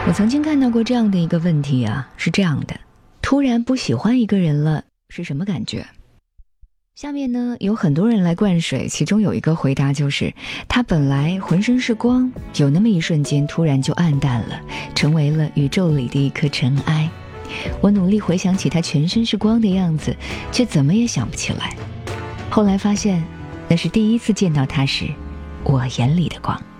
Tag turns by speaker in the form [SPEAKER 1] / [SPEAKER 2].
[SPEAKER 1] 我曾经看到过这样的一个问题啊，是这样的：突然不喜欢一个人了，是什么感觉？下面呢有很多人来灌水，其中有一个回答就是，他本来浑身是光，有那么一瞬间突然就暗淡了，成为了宇宙里的一颗尘埃。我努力回想起他全身是光的样子，却怎么也想不起来。后来发现，那是第一次见到他时，我眼里的光。